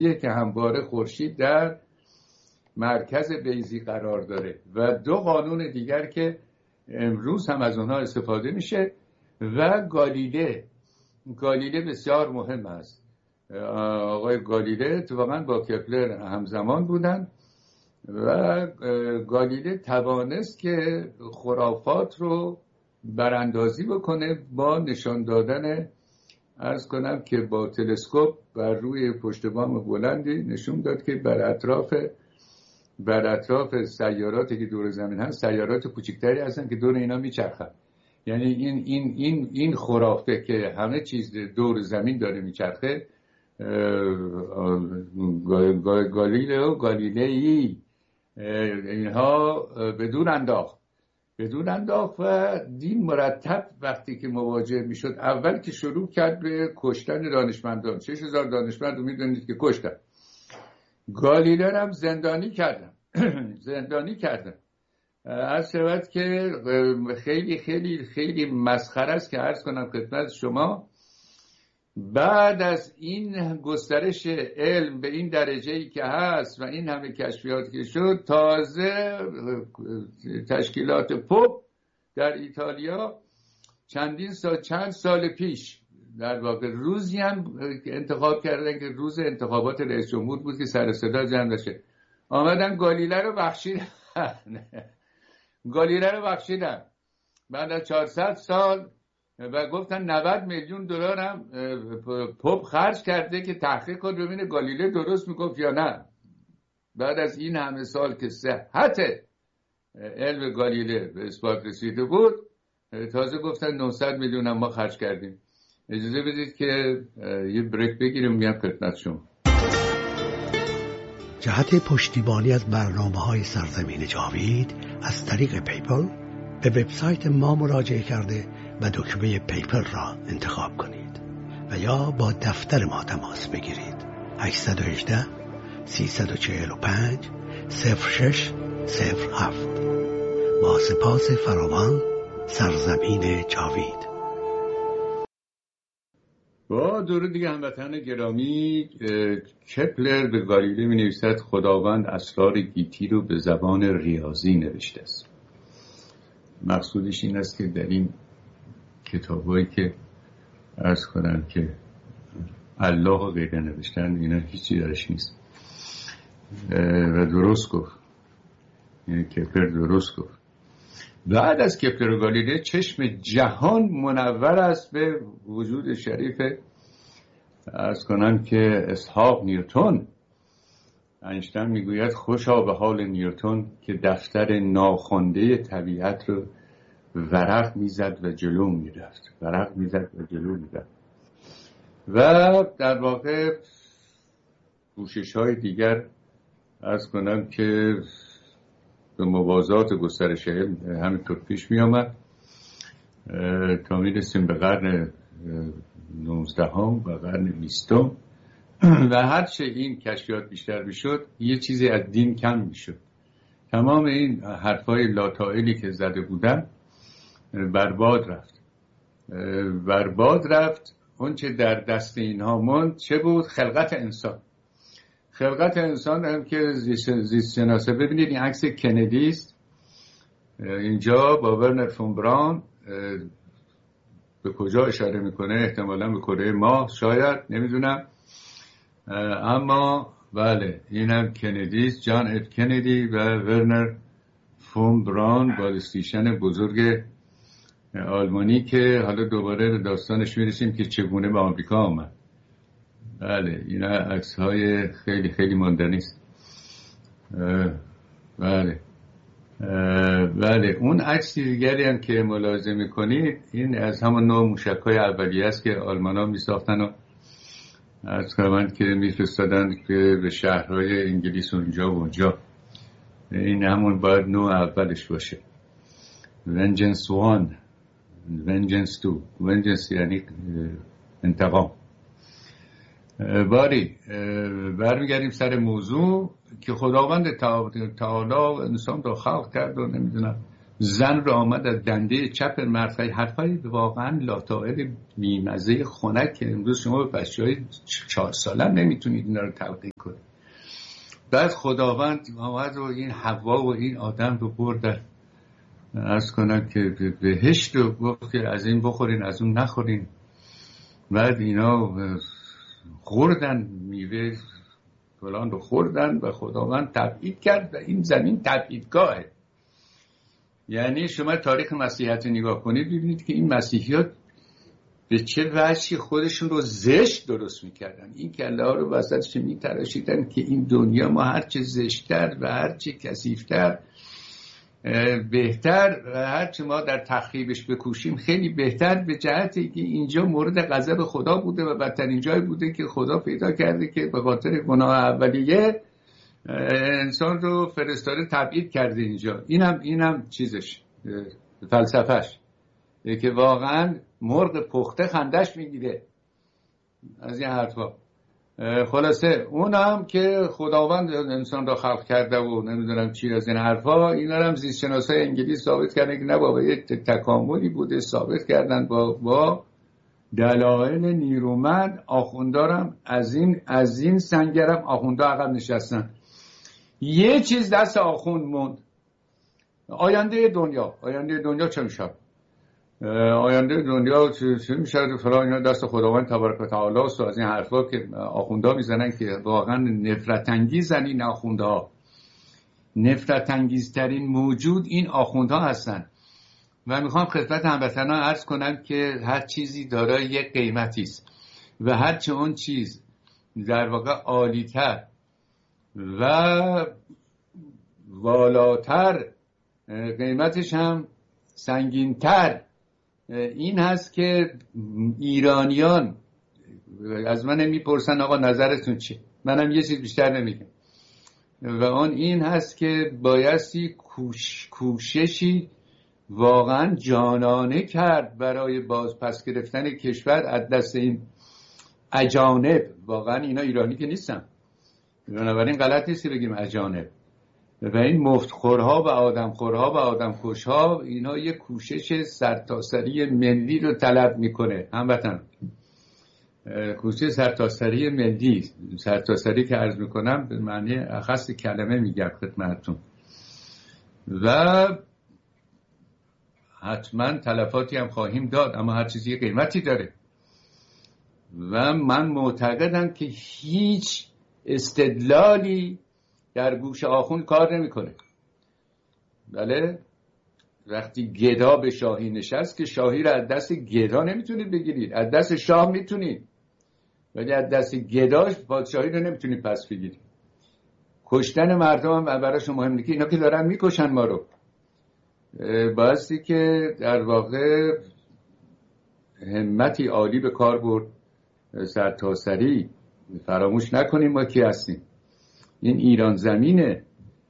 که همواره خورشید در مرکز بیضی قرار داره و دو قانون دیگر که امروز هم از اونها استفاده میشه و گالیله بسیار مهم است. آقای گالیله اتفاقاً با کپلر همزمان بودن و گالیله توانست که خرافات رو براندازی بکنه با نشان دادن، عرض کنم که با تلسکوپ بر روی پشت بام بلندی نشون داد که بر اطراف سیاراتی که دور زمین هست سیارات کوچکتری هستن که دور اینا میچرخن. یعنی این خرافه که همه چیز دور زمین داره میچرخه، گالیلئی اینها بدون انداخت و دین مرتب وقتی که مواجه میشد، اول که شروع کرد به کشتن دانشمندان، 6000 دانشمند رو میدونید که کشتن. گالیله هم زندانی کردن. از شود که خیلی خیلی خیلی مسخره است که عرض کنم خدمت شما، بعد از این گسترش علم به این درجه‌ای که هست و این همه کشفیات که شد، تازه تشکیلات پوپ در ایتالیا چند سال پیش در واقع روزی هم انتخاب کردن که روز انتخابات رئیس جمهور بود که سر صدا جمع بشه، آمدن گالیله رو بخشیدن بعد از 400 سال و گفتن 90 میلیون دلار هم پوپ خرج کرده که تحقیق کنه ببینه گالیله درست میگفت یا نه. بعد از این همه سال که صحت علم گالیله به اثبات رسیده بود، تازه گفتن 900 میلیون هم ما خرج کردیم. اجازه بدید که یه بریک بگیریم میام خدمت شما. جهت پشتیبانی از برنامه‌های سرزمین جاوید از طریق پیپل به وبسایت ما مراجعه کرده و دکمه پیپل را انتخاب کنید و یا با دفتر ما تماس بگیرید. 818 345 0607. با سپاس فراوان، سرزمین جاوید. با درود دیگه هموطنان گرامی، کپلر به گالیله می نویسد خداوند اسرار گیتی رو به زبان ریاضی نوشته است. مقصودش این است که در این کتابایی که عرض کنم که الله و غیره نوشتن، اینا هیچی درش نیست و درست گفت، یعنی کپلر درست گفت. بعد از کپلر و گالیله چشم جهان منور است به وجود شریف عرض کنم که اسحاق نیوتن. اینشتین میگوید خوشا به حال نیوتن که دفتر ناخوانده طبیعت رو ورق میزد و جلو میرفت و در واقع کوشش های دیگر عرض کنم که به موازات گسترش علم همینطور پیش می آمد تا می رسیم به قرن 19 و قرن 20 و هرچه این کشفیات بیشتر میشد یه چیزی از دین کم میشد. تمام این حرفای لاتائلی که زده بودن برباد رفت. اون چه در دست اینها موند چه بود؟ خلقت انسان هم که زیست شناسه. ببینید این عکس کندی است، اینجا با ورنر فون براون به کجا اشاره میکنه؟ احتمالاً به کره ماه، شاید، نمیدونم، اما بله این هم کندی است، جان اف کندی و ورنر فون براون، بالستیشن بزرگ آلمانی که حالا دوباره به داستانش میرسیم که چگونه به آمریکا آمد. بله اینا عکس های خیلی خیلی ماندنی است. بله اون عکس دیگری هم که ملاحظه میکنید این از همون نوع موشک های اولیه است که آلمان ها میساختن و از کنند که میفرستادن که به شهرهای انگلیس اونجا. این همون باید نوع اولش باشه. Vengeance 1 Vengeance 2. Vengeance یعنی انتقام. باری برمیگردیم سر موضوع که خداوند تعالی انسان رو خلق کرد و نمیدونم زن را آمد از دنده چپ مرد. حرفای واقعا لاتائل بیمزه خنک که امروز شما به بچه‌های 4 ساله نمیتونید اینا رو تلقین کنید. بعد خداوند آمد و این حوا و این آدم رو برد عرض کنم که بهشت رو گفت که از این بخورین از اون نخورین. بعد اینا خوردن میوه فلان رو خوردن و خداوند تبعید کرد و این زمین تبعیدگاهه. یعنی شما تاریخ مسیحیت نگاه کنید ببینید که این مسیحیات به چه وجهی خودشون رو زشت درست میکردن. این کله ها رو وسطش میتراشیدن که این دنیا ما هرچه زشتر و هرچه کثیفتر بهتر و هرچه ما در تخریبش بکوشیم خیلی بهتر، به جهتی که اینجا مورد غضب خدا بوده و بدترین جای بوده که خدا پیدا کرده که به خاطر گناه اولیه انسان رو فرستاده تبعید کرده اینجا. اینم چیزش فلسفهش که واقعا مرغ پخته خندش میگیره از این حرفا. خلاصه اون هم که خداوند انسان را خلق کرده و نمیدونم چی از این حرفا، اینا هم زیستشناسای انگلیس ثابت کردن که نه بابا یه تکاملی بوده، ثابت کردن با دلایل نیرومند. آخوندارم از این سنگرم آخوندا عقب نشستن. یه چیز دست آخوند موند، آینده دنیا چه میشه؟ آینده دنیا چه میشه فلان، اینا دست خداوند تبارک و تعالی است. و از این حرفا که آخوندا میزنن که واقعا نفرت انگیزن این آخوندها، نفرت انگیزترین موجود این آخوندها هستن. و میخوام خدمت هموطنان عرض کنم که هر چیزی دارای یک قیمتی است و هرچه اون چیز در واقع عالی‌تر و والاتر قیمتش هم سنگین‌تر این هست که ایرانیان از من میپرسن آقا نظرتون چیه؟ منم یه چیز بیشتر نمیگم و آن این هست که بایستی کوششی واقعا جانانه کرد برای بازپس گرفتن کشور از دست این اجانب. واقعا اینا ایرانی که نیستن، بنابراین غلط نیست که بگیم اجانب. و این مفتخورها و آدمخورها و آدمکشها اینا یه کوشش سرتاسری ملی رو طلب میکنه. هموطن کوشش سرتاسری ملی، سرتاسری که عرض میکنم به معنی اخص کلمه میگم خدمتتون، و حتما تلفاتی هم خواهیم داد، اما هر چیزی یه قیمتی داره و من معتقدم که هیچ استدلالی در گوش آخوند کار نمیکنه. بله وقتی گدا به شاهی نشست که شاهی را از دست گدا نمیتونید بگیرید، از دست شاه میتونید ولی از دست گداش پادشاهی رو نمیتونید پس بگیرید. کشتن مردم هم برایش مهم نیست، اینا که دارن میکشن ما رو. بایستی که در واقع همتی عالی به کار برد، سرتاسری. فراموش نکنیم ما کی هستیم، این ایران زمینه.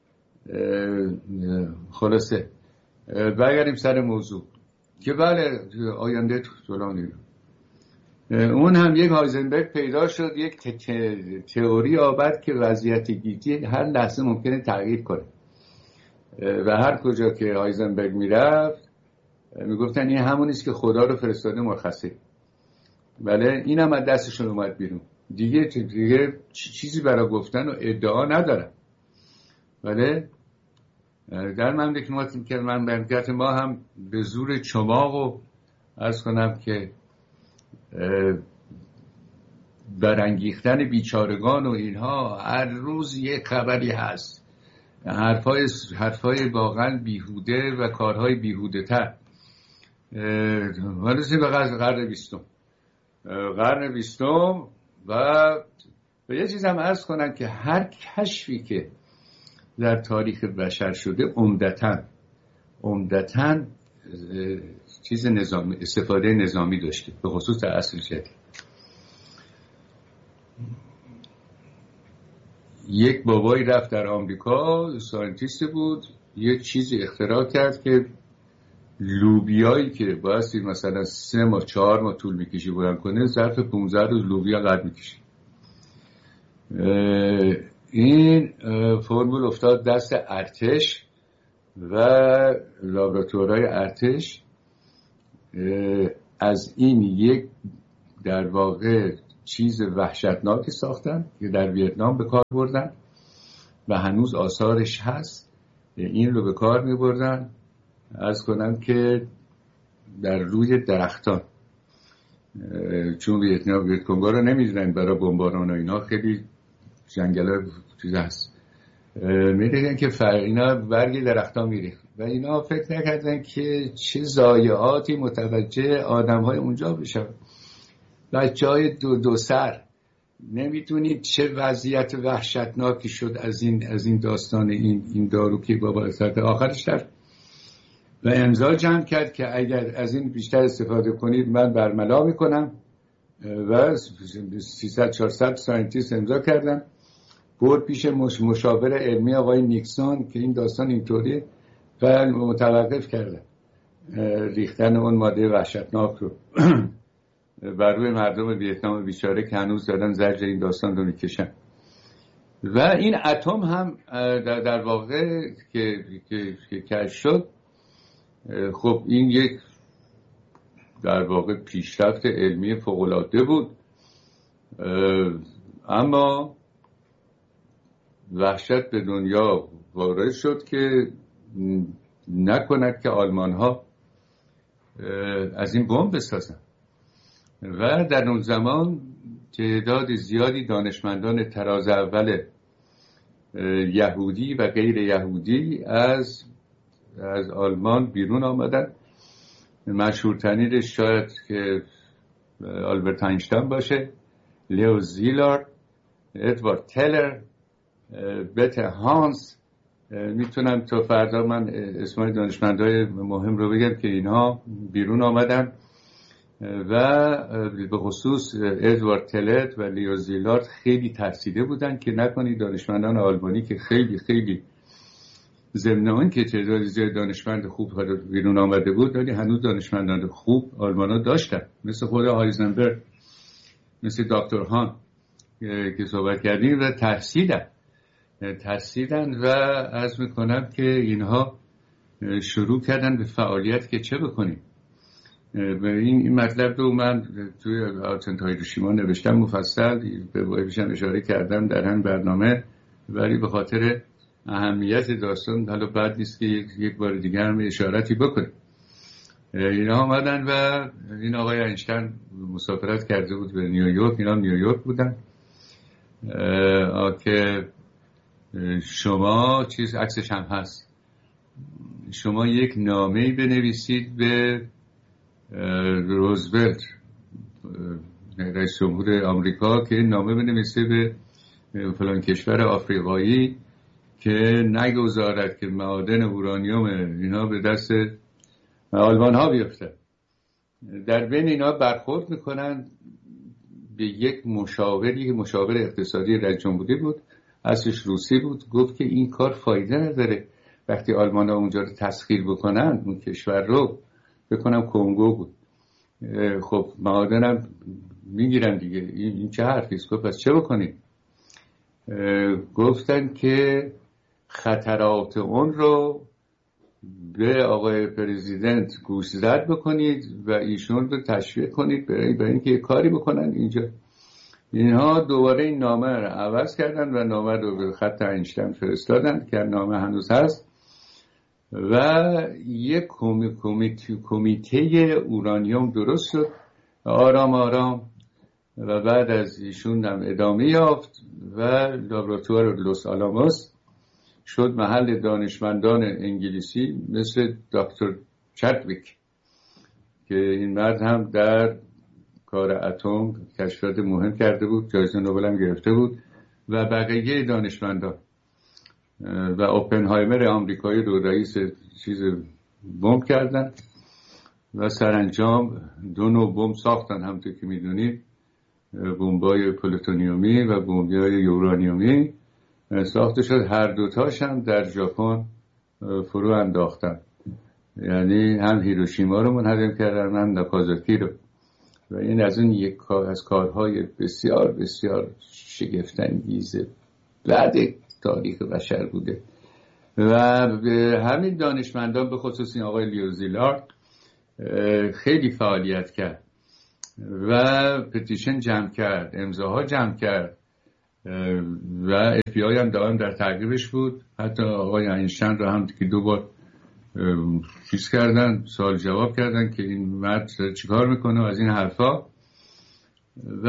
خلاصه برگردیم سر موضوع که بله آینده طولانی. اون هم یک هایزنبرگ پیدا شد، یک تئوری آورد که وضعیت گیتی هر لحظه ممکنه تغییر کنه و هر کجا که هایزنبرگ میرفت میگفتن این همونیست که خدا رو فرستاده مرخصی. بله این هم از دستشون اومد بیرون، دیگه چیزی برای گفتن و ادعا ندارم. بله در مملکت ما هم به زور چماق و عرض کنم که برانگیختن بیچارگان و اینها هر روز یک خبری هست، حرفای واقعا بیهوده و کارهای بیهوده تر. ورسیم به قرن 20 و به یه چیز هم عرض کنم که هر کشفی که در تاریخ بشر شده عمدتاً چیز نظامی، استفاده نظامی داشته، به خصوص در عصر جدید. یک بابایی رفت در آمریکا، ساینتیست بود، یک چیزی اختراع کرد که لوبیایی که بایستی مثلا 3 ماه 4 ماه طول میکشی بلند کنه، ظرف 15 روز لوبیا قد میکشی. این فرمول افتاد دست ارتش و لابراتوارهای ارتش از این یک در واقع چیز وحشتناکی ساختن که در ویتنام به کار بردن و هنوز آثارش هست. این رو به کار می بردن از کنم که در روی درختان، چون ویتکونگا رو نمیدونن برای بمباران و اینا خیلی جنگل ها چیز هست، میدونن که اینا برگ درختان میره و اینا فکر نکردن که چه ضایعاتی متوجه آدم های اونجا بشن. بچه های دو سر نمیدونید چه وضعیت وحشتناکی شد از این داستان این دارو که بابا اثرت آخرش در و امضا جمع کرد که اگر از این بیشتر استفاده کنید من برملا میکنم و 300-400 ساینتیست امضا کردن. برد پیش مشاور علمی آقای نیکسون که این داستان اینطوریه و متوقف کردن ریختن اون ماده وحشتناک رو بر روی مردم ویتنام بیچاره که هنوز دارن زجر این داستان رو میکشن. و این اتم هم در واقع که کشف شد، خب این یک در واقع پیشرفت علمی فوق‌العاده بود، اما وحشت به دنیا وارد شد که نکند که آلمان ها از این بمب بسازن و در اون زمان تعداد زیادی دانشمندان طراز اول یهودی و غیر یهودی از آلمان بیرون آمدن. مشهورترینش شاید که آلبرت اینشتین باشه، لیو زیلار، ادوارد تلر، بت هانس. میتونم تا فردا من اسمای دانشمندای مهم رو بگم که اینها بیرون آمدن و به خصوص ادوارد تلر و لیو زیلار خیلی ترسیده بودن که نکنید دانشمندان آلمانی که خیلی خیلی ضمن اون که تعدادی زیاد دانشمند خوب بیرون آمده بود، ولی هنوز دانشمندان خوب آلمان‌ها داشتن، مثل خود هایزنبرگ، مثل دکتر هان که صحبت کردیم، و ترسیدن و عرض میکنم که اینها شروع کردن به فعالیت که چه بکنیم. این مطلب رو من توی آتنت هیروشیما نوشتم مفصل، به وایبشم اشاره کردم در هم برنامه، ولی به خاطر اهمیت داستان حالا بد نیست که یک بار دیگه هم اشارتی بکنیم. اینا آمدن و این آقای اینشتین مسافرت کرده بود به نیویورک، اینا نیویورک بودن که شما چیز عکسش هم هست، شما یک نامه‌ای بنویسید به روزولت رئیس جمهور آمریکا که نامه بنویسه به فلان کشور آفریقایی که نگذارد که معادن اورانیوم اینا به دست آلمان ها بیفته. در بین اینا برخورد میکنن به یک مشاور اقتصادی رئیس جمهوری بود، اصلش روسی بود، گفت که این کار فایده نداره وقتی آلمان ها اونجا رو تسخیر بکنن، اون کشور رو بکنم کنگو بود، خب معادنم میگیرن دیگه، این چه حرفیست؟ گفت پس چه بکنیم؟ گفتن که خطرات اون رو به آقای پرزیدنت گوشزد بکنید و ایشون رو تشویق کنید برای اینکه یه کاری بکنن اینجا. اینها دوباره این نامه رو عوض کردن و نامه رو به خط اینشتین فرستادن که نامه هنوز هست و یک کمیته اورانیوم درست شد آرام آرام و بعد از ایشون هم ادامه یافت و لابراتوار لوس آلاموس شد محل دانشمندان انگلیسی مثل دکتر چادویک که این مرد هم در کار اتم کشفیات مهم کرده بود، جایزه نوبل هم گرفته بود و بقیه دانشمندان و اوپنهایمر آمریکایی رو رئیس چیز بمب کردن و سرانجام 2 نوع بمب ساختن، همونطور که میدونید بمبای پلوتونیومی و بمبای یورانیومی ساخته شد. هر دوتاش هم در ژاپن فرو انداختن، یعنی هم هیروشیما رو منهدم کردن هم ناکازاکی رو، و این از اون یک کار از کارهای بسیار بسیار شگفت‌انگیز بعد تاریخ بشر بوده و همین دانشمندان به خصوص این آقای لیو زیلارد خیلی فعالیت کرد و پتیشن جمع کرد، امضاها جمع کرد و FBI هم دائم در تعقیبش بود. حتی آقای اینشتین رو هم که 2 بار چیز کردن، سوال جواب کردن که این مرد چیکار میکنه از این حرفا، و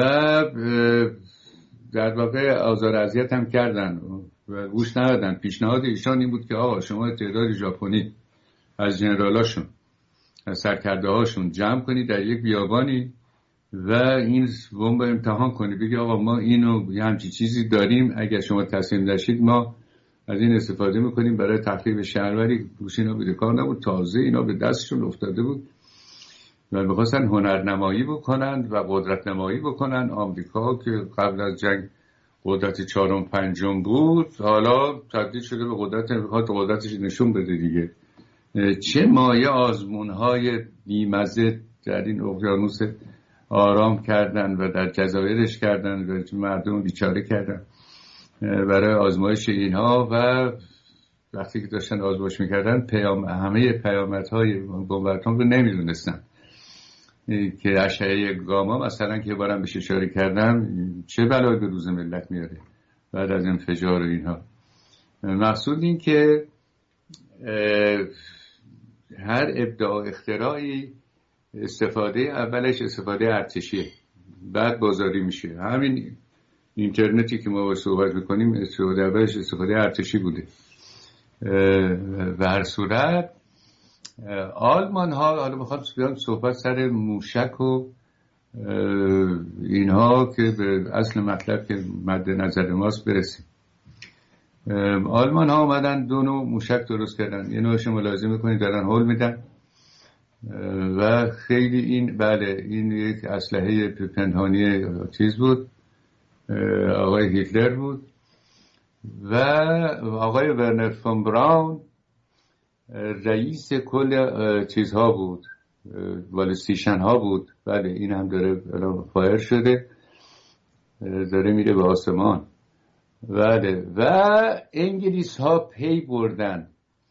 در واقع آزار اذیت هم کردن و گوش ندادن. پیشنهاد ایشان این بود که آقا شما تعداد ژاپنی از جنرالاشون، از سرکرده هاشون جمع کنید در یک بیابانی و این بمب امتحان کنید، بگی آقا ما اینو یه همچی چیزی داریم، اگر شما تصمیم داشتید ما از این استفاده میکنیم برای تخریب شهر. ولی گوش اینا به کار نبود، تازه اینا به دستشون افتاده بود و می‌خواستن هنرنمایی بکنن و قدرت نمایی بکنن. آمریکا که قبل از جنگ قدرت 4 و 5 بود، حالا تبدیل شده به قدرت، میخواد قدرتش نشون بده دیگه. چه مایه آزمون‌های بی‌مزه در این اقیانوس آرام کردن و در جزایرش کردن و مردم بیچاره کردن برای آزمایش اینها. و وقتی که داشتن آزمایش میکردن همه پیامدهای بمباران رو نمیدونستن که اشعه گاما مثلا که بارم بهش اشاره کردم چه بلایی به روز ملت میاره بعد از انفجار و اینها. مقصود این که هر ابداع اختراعی استفاده اولش استفاده ارتشیه، بعد بازاری میشه. همین اینترنتی که ما باید صحبت میکنیم استفاده اولش استفاده ارتشی بوده. و هر صورت آلمان ها، حالا میخوام صحبت سر موشک و اینها که به اصل مطلب که مد نظر ماست برسیم. آلمان ها آمدن 2 نوع موشک درست کردن. یه نوعش ملاحظه میکنید دارن هول میدن و خیلی این این یک اسلحه پنهانی چیز بود، آقای هیتلر بود. و آقای ورنر فون براون رئیس کل چیزها بود، بالستیشن ها بود. بله این هم داره فایر شده، داره میره به آسمان. بله. و انگلیس ها پی بردن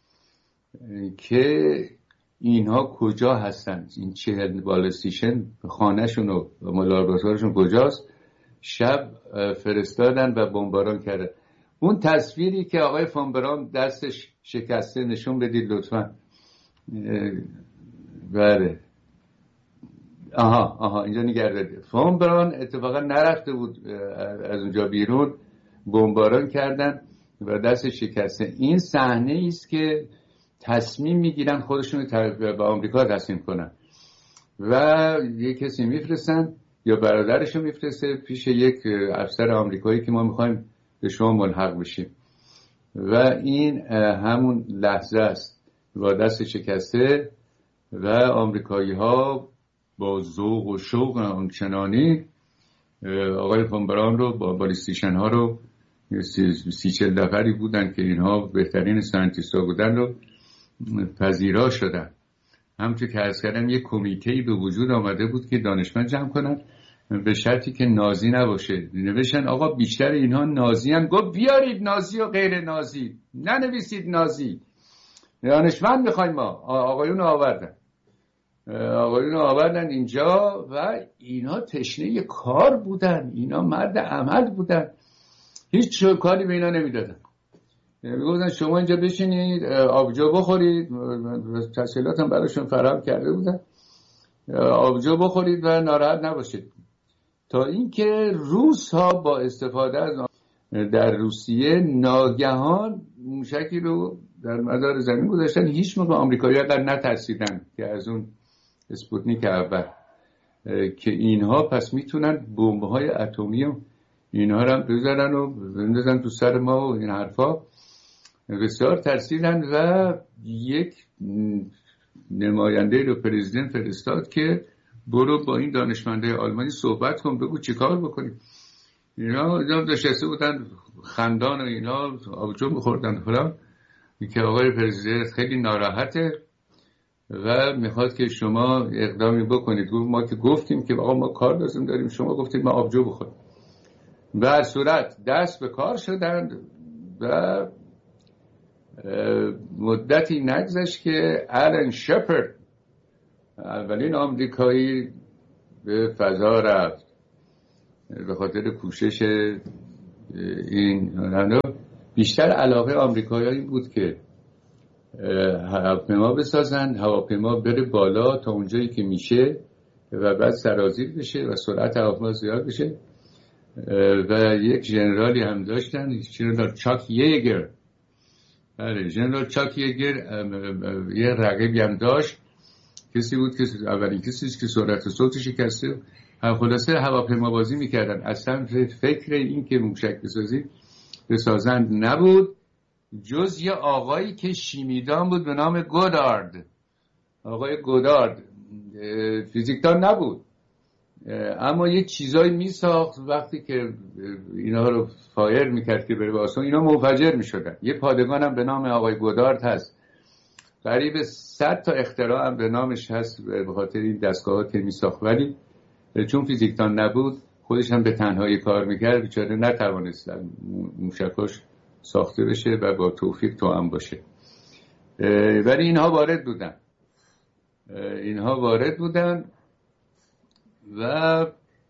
که اینها کجا هستن، این 40 بالستیشن خانهشون و لابراتوارشون کجاست. شب فرستادن و بمباران کردن. اون تصویری که آقای فون براون دستش شکسته نشون بدید لطفا. بله. آها اینجا نگردید. فون براون اتفاقا نرفته بود از اونجا بیرون، بمباران کردن و دستش شکسته. این صحنه است که تصمیم میگیرن خودشون به آمریکا تسلیم کنن و یک کسی میفرستن یا برادرشو میفرسته پیش یک افسر آمریکایی که ما میخوایم به شما ملحق بشیم. و این همون لحظه است با دست شکسته و آمریکایی ها با ذوق و شوق آنچنانی آقای فون براون رو با بالستیشن ها رو 30-40 نفری بودن که اینها بهترین ساینتیست ها بودن رو پذیرا شدن. همونطور که عرض کردم یک کمیته‌ای به وجود آمده بود که دانشمند جمع کنن به شرطی که نازی نباشه. نوشتن آقا بیشتر اینها نازی هم، گفت بیارید نازی و غیر نازی، ننویسید نازی، دانشمند میخوایم ما. آقایون آوردن اینجا و اینا تشنه کار بودن، اینا مرد عمل بودن، هیچ کاری به اینا نمیدادن. میگفتن شما اینجا بشینید آبجو بخورید، تحصیلات هم براشون فراهم کرده بودن، آبجو بخورید و ناراحت نباشید. تا اینکه روس ها با استفاده از در روسیه ناگهان موشکی رو در مدار زمین گذاشتن. هیچ موقع آمریکایی ها نترسیدن که از اون اسپوتنیک اول که اینها پس میتونن بمب‌های اتمی و اینها رو بزنن و بندازن تو سر ما و این حرفا. بسیار ترسیدن و یک نماینده رو پرزیدنت فرستاد که برو با این دانشمنده آلمانی صحبت کن، بگو چی کار بکنیم. اینا نشسته بودن خندان و اینا آبجو می‌خوردن فلان، که آقای پرزیدنت خیلی ناراحته و میخواد که شما اقدامی بکنید. ما که گفتیم که آقا ما کار لازم داریم، شما گفتید ما آبجو بخوریم. به هر صورت دست به کار شدند و مدتی نگذشت که آلن شپرد، اولین آمریکایی، به فضا رفت به خاطر کوشش این بیشتر علاقه آمریکایی‌ها این بود که هواپیما بسازن، هواپیما بره بالا تا اونجایی که میشه و بعد سرازیر بشه و سرعت هواپیما زیاد بشه. و یک ژنرالی هم داشتن، ژنرال چاک یگر. بله، ژنرال چاک یگر یه رقیبی هم داشت، کسی بود که اولین کسی که سرعت صوتش شکسته. خلاصه هواپیما بازی میکردن. اصلا فکر این که موشک بسازن نبود، جز یه آقایی که شیمیدان بود به نام گودارد. آقای گودارد فیزیکدان نبود، اما یه چیزایی میساخت. وقتی که اینا رو فایر میکرد که بره به آسمون، اینا منفجر میشدن. یه پادگان هم به نام آقای گودارد هست، قریب 100 تا اختراع هم به نامش هست به خاطر این دستگاهات که میساخت. ولی چون فیزیکدان نبود، خودش هم به تنهایی کار میکرد، بیچاره نتوانست موشکاش ساخته بشه و با توفیق توأم باشه. ولی اینها وارد بودن و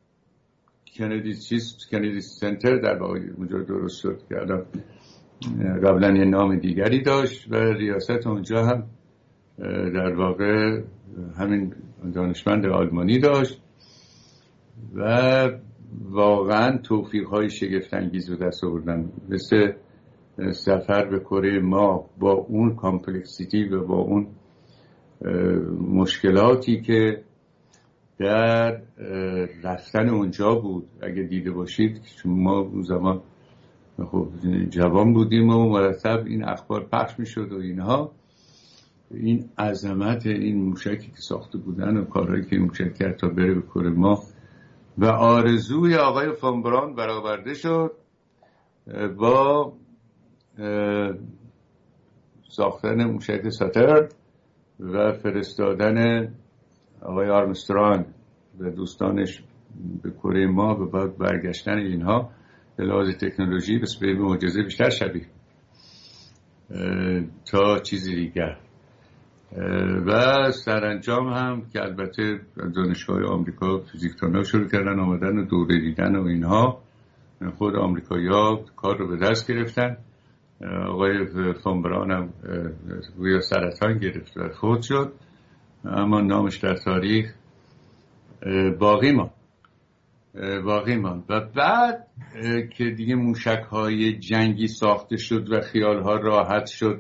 کندی سنتر در واقع اونجا درست شد که الان قبلا یه نام دیگری داشت و ریاست اونجا هم در واقع همین دانشمند آلمانی داشت و واقعا توفیق‌های شگفت‌انگیز رو دست آوردن، مثل سفر به کره ماه با اون کامپلکسیتی و با اون مشکلاتی که در رفتن اونجا بود. اگه دیده باشید، چون ما اون زمان خب جوان بودیم و مرتب این اخبار پخش میشد و اینها، این عظمت این موشکی که ساخته بودن و کارهایی که این موشک کرد تا بره به کره ماه و آرزوی آقای فون براون برآورده شد با ساختن موشک ساترن و فرستادن آقای آرمسترانگ و دوستانش به کره ماه و بعد برگشتن اینها به لحاظ تکنولوژی به معجزه بیشتر شبیه تا چیزی دیگر. و سرانجام هم که البته دانشگاه آمریکا فیزیکدان‌ها شروع کردن آمدن و دوره دیدن و اینها، خود آمریکایی‌ها کار رو به دست گرفتن. آقای فون براون هم روی سرطان گرفت و فوت شد، اما نامش در تاریخ باقی ماند. و بعد که دیگه موشک‌های جنگی ساخته شد و خیال‌ها راحت شد،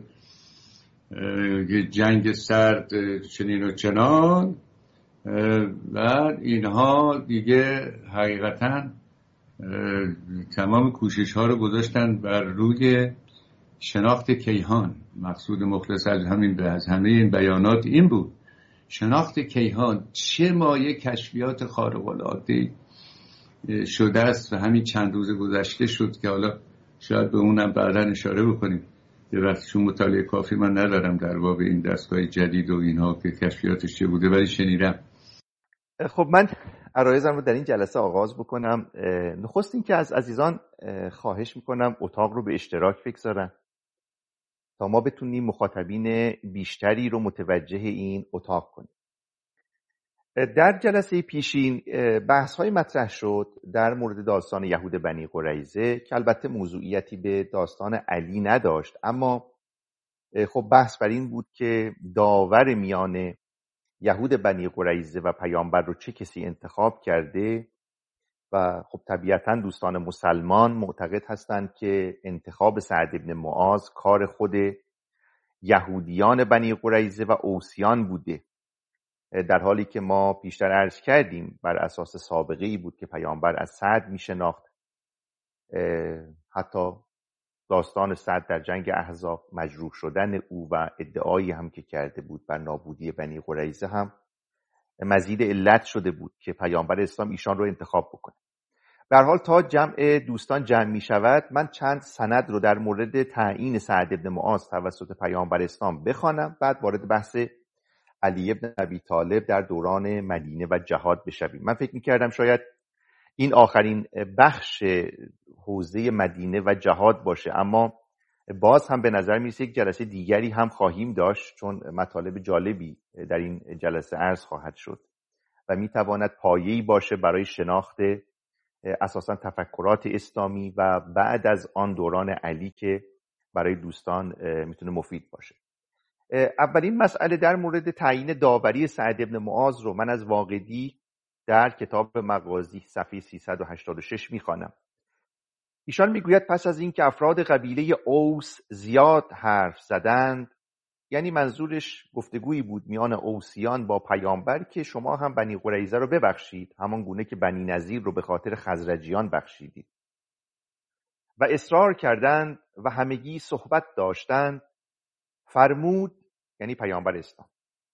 جنگ سرد چنین و چنان، و اینها دیگه حقیقتاً تمام کوشش‌ها رو گذاشتن بر روی شناخت کیهان. مقصود مخلص از همه این بیانات این بود: شناخت کیهان چه مایه کشفیات خارق‌العاده شده است و همین چند روز گذشته شد که حالا شاید به اونم بعداً اشاره بکنیم. یه وقت چون مطالعه کافی من ندارم در باب این دستگاه جدید و اینها که کشفیاتش چه بوده، ولی شنیدم. خب من عرایزم رو در این جلسه آغاز بکنم. نخست این که از عزیزان خواهش میکنم اتاق رو به اشتراک بگذارن تا ما بتونیم مخاطبین بیشتری رو متوجه این اتاق کنیم. در جلسه پیشین بحث‌های مطرح شد در مورد داستان یهود بنی قریظه که البته موضوعیتی به داستان علی نداشت، اما خب بحث بر این بود که داور میان یهود بنی قریظه و پیامبر رو چه کسی انتخاب کرده و خب طبیعتاً دوستان مسلمان معتقد هستند که انتخاب سعد ابن معاذ کار خود یهودیان بنی قریظه و اوسیان بوده، در حالی که ما پیشتر عرض کردیم بر اساس سابقه‌ای بود که پیامبر از سعد میشناخت. حتی داستان سعد در جنگ احزاب، مجروح شدن او و ادعایی هم که کرده بود بر نابودی بنی قریظه هم مزید علت شده بود که پیامبر اسلام ایشان رو انتخاب بکنه. به هر حال تا جمع دوستان جمع می شود، من چند سند رو در مورد تعیین سعد ابن معاذ توسط پیامبر اسلام بخوانم، بعد وارد بحث علی ابن ابی طالب در دوران مدینه و جهاد بشویم. من فکر می‌کردم شاید این آخرین بخش حوزه مدینه و جهاد باشه، اما باز هم به نظر میرسه یک جلسه دیگری هم خواهیم داشت، چون مطالب جالبی در این جلسه عرض خواهد شد و میتواند پایه‌ای باشه برای شناخت اساساً تفکرات اسلامی و بعد از آن دوران علی که برای دوستان میتونه مفید باشه. اولین مسئله در مورد تعیین داوری سعد بن معاذ رو من از واقدی در کتاب مغازی صفحه 386 میخوانم. ایشان میگوید پس از اینکه افراد قبیله اوس زیاد حرف زدند، یعنی منظورش گفتگویی بود میان اوسیان با پیامبر که شما هم بنی قریظه رو ببخشید همان گونه که بنی نضیر رو به خاطر خزرجیان بخشیدید، و اصرار کردند و همگی صحبت داشتند، فرمود، یعنی پیامبر اسلام،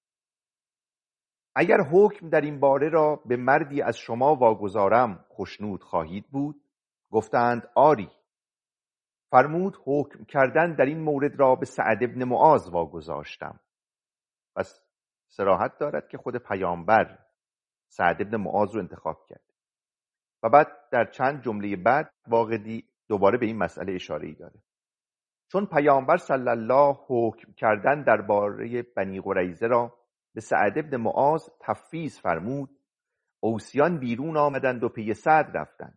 اگر حکم در این باره را به مردی از شما واگذارم خوشنود خواهید بود؟ گفتند آری. فرمود حکم کردن در این مورد را به سعد بن معاذ واگذاشتم. پس صراحت دارد که خود پیامبر سعد بن معاذ رو انتخاب کرد. و بعد در چند جمله بعد واقعی دوباره به این مسئله اشاره‌ای داره. چون پیامبر صلی الله حکم کردن درباره بنی قریظه را به سعد بن معاذ تفویض فرمود، اوسیان بیرون آمدند و پی سعد رفتند.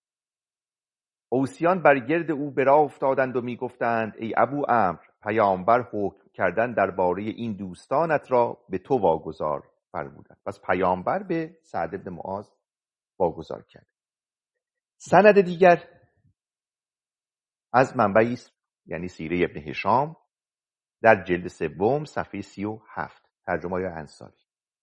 اوسیان بر گرد او به راه افتادند و میگفتند ای ابو عمرو، پیامبر حکم کردن درباره این دوستانت را به تو واگذار فرمودند. پس پیامبر به سعد بن معاذ واگذار کرد. سند دیگر از منبعی است، یعنی سیره ابن هشام در جلد 3 صفحه 37 ترجمه انصاری.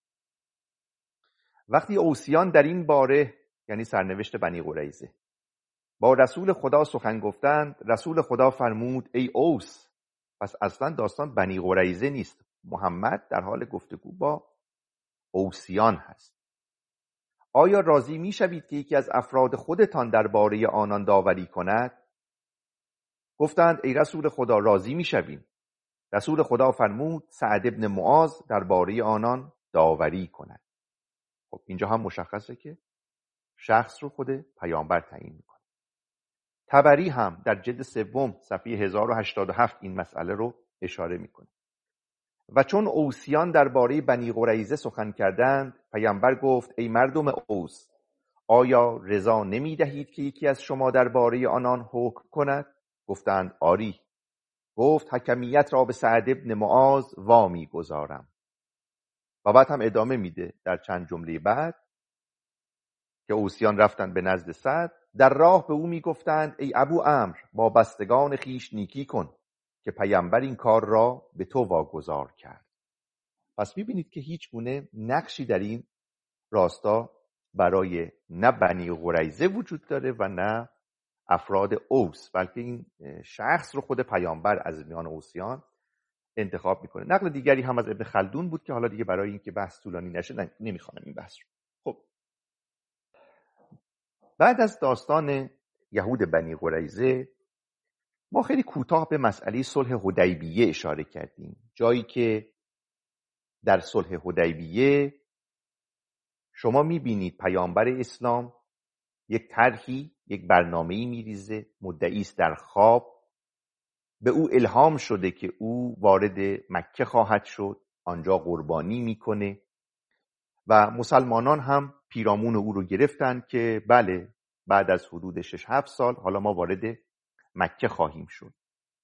وقتی اوسیان در این باره، یعنی سرنوشت بنی قریظه، با رسول خدا سخن گفتند، رسول خدا فرمود ای اوس. پس اصلا داستان بنی قریظه نیست، محمد در حال گفتگو با اوسیان هست. آیا راضی می شوید که یکی از افراد خودتان درباره آنان داوری کند؟ گفتند ای رسول خدا راضی می شویم. رسول خدا فرمود سعد بن معاذ درباره آنان داوری کند. خب اینجا هم مشخصه که شخص رو خود پیامبر تعیین میکنه. طبری هم در جلد 3 صفحه 1087 این مسئله رو اشاره میکنه. و چون اوسیان درباره بنی قریظه سخن کردند، پیامبر گفت ای مردم اوس، آیا رضا نمی دهید که یکی از شما درباره آنان حکم کند؟ گفتند آری. گفت حکمیت را به سعد بن معاذ وامی گذارم. و بعد هم ادامه میده در چند جمله بعد که اوسیان رفتند به نزد سعد، در راه به او میگفتند ای ابو عمرو، با بستگان خیش نیکی کن که پیامبر این کار را به تو واگذار کرد. پس میبینید که هیچ گونه نقشی در این راستا برای نه بنی قریظه وجود داره و نه افراد اوس، بلکه این شخص رو خود پیامبر از میان اوسیان انتخاب میکنه. نقل دیگری هم از ابن خلدون بود که حالا دیگه برای اینکه بحث طولانی نشه نمیخوام این بحث رو. خب بعد از داستان یهود بنی قریظه ما خیلی کوتاه به مسئله صلح حدیبیه اشاره کردیم، جایی که در صلح حدیبیه شما میبینید پیامبر اسلام یک طرحی، یک برنامه‌ای میریزه، مدعی است در خواب به او الهام شده که او وارد مکه خواهد شد، آنجا قربانی میکنه و مسلمانان هم پیرامون او رو گرفتن که بله بعد از حدود 6-7 سال حالا ما وارد مکه خواهیم شد.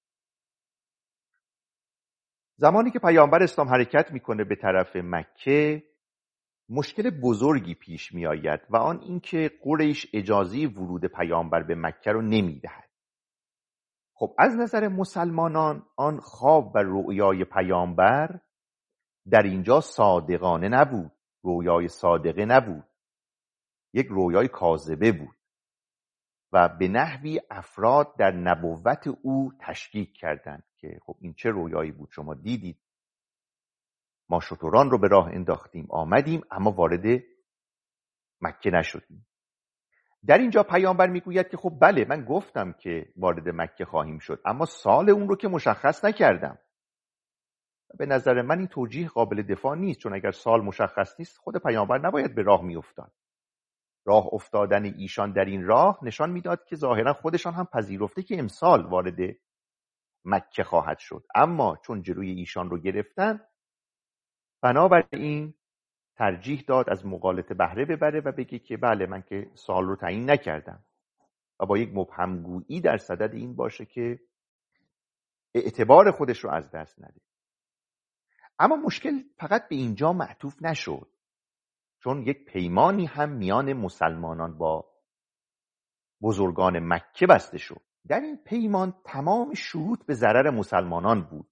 زمانی که پیامبر اسلام حرکت میکنه به طرف مکه، مشکل بزرگی پیش می آید و آن اینکه قریش اجازه ورود پیامبر به مکه رو نمیدهد. خب از نظر مسلمانان آن خواب و رؤیای پیامبر در اینجا صادقانه نبود، رؤیای صادقه نبود، یک رؤیای کاذبه بود و به نحوی افراد در نبوت او تشکیک کردند که خب این چه رؤیایی بود؟ شما دیدید ما شتران رو به راه انداختیم آمدیم اما وارد مکه نشدیم. در اینجا پیامبر میگوید که خب بله من گفتم که وارد مکه خواهیم شد اما سال اون رو که مشخص نکردم. به نظر من این توجیه قابل دفاع نیست، چون اگر سال مشخص نیست خود پیامبر نباید به راه میافتاد. راه افتادن ایشان در این راه نشان میداد که ظاهرا خودشان هم پذیرفته که امسال وارد مکه خواهد شد. اما چون جلوی ایشان رو گرفتن، بنابراین ترجیح داد از مغالطه بهره ببره و بگه که بله من که سال رو تعیین نکردم و با یک مبهمگویی در صدد این باشه که اعتبار خودش رو از دست نده. اما مشکل فقط به اینجا معطوف نشد، چون یک پیمانی هم میان مسلمانان با بزرگان مکه بسته شد. در این پیمان تمام شروط به ضرر مسلمانان بود.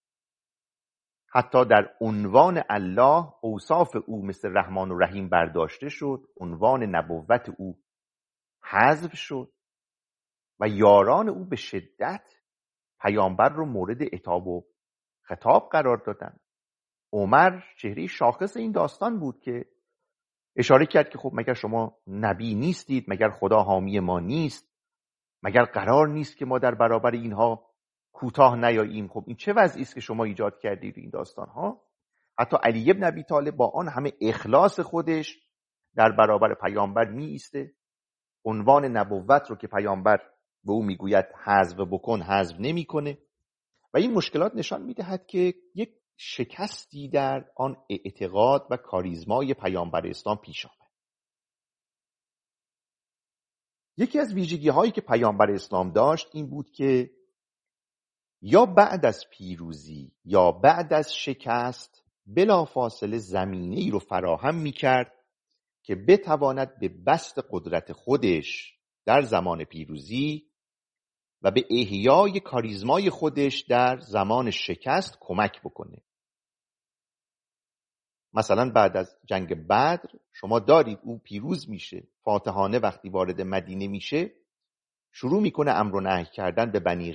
حتی در عنوان الله اوصاف او مثل رحمان و رحیم برداشته شد، عنوان نبوت او حذف شد و یاران او به شدت پیامبر رو مورد عتاب و خطاب قرار دادن. عمر چهره شاخص این داستان بود که اشاره کرد که خب مگر شما نبی نیستید؟ مگر خدا حامی ما نیست؟ مگر قرار نیست که ما در برابر اینها کوتاه نیاییم؟ خب این چه وضعی است که شما ایجاد کردید این داستان ها؟ حتی علی ابن ابی طالب با آن همه اخلاص خودش در برابر پیامبر می ایسته، عنوان نبوت رو که پیامبر به او میگوید حذف بکن حذف نمیکنه. و این مشکلات نشان میدهد که یک شکستی در آن اعتقاد و کاریزمای پیامبر اسلام پیش آمد. یکی از ویژگی هایی که پیامبر اسلام داشت این بود که یا بعد از پیروزی یا بعد از شکست بلافاصله زمینه‌ای رو فراهم می‌کرد که بتواند به بسط قدرت خودش در زمان پیروزی و به احیای کاریزمای خودش در زمان شکست کمک بکنه. مثلا بعد از جنگ بدر شما دارید او پیروز میشه، فاتحانه وقتی وارد مدینه میشه شروع میکنه امر و نهی کردن به بنی